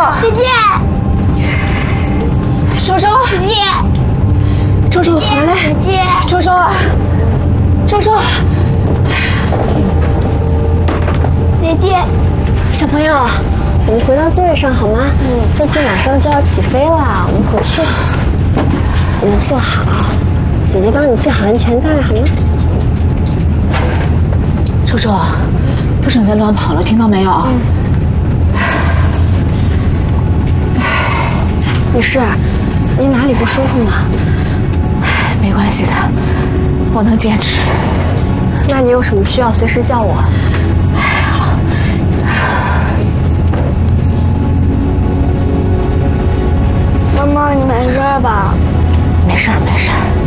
姐姐， 周周， 姐姐， 周周回来， 姐姐， 周周，周周， 姐姐， 小朋友，我们回到座位上好吗？飞机马上就要起飞了，我们回去。你们坐好，姐姐帮你系好安全带，好吗？ 周周，不准再乱跑了，听到没有？ 女士，您哪里不舒服吗？ 没关系的，我能坚持。 那你有什么需要随时叫我。 好。 妈妈，你没事吧？ 没事儿，没事儿。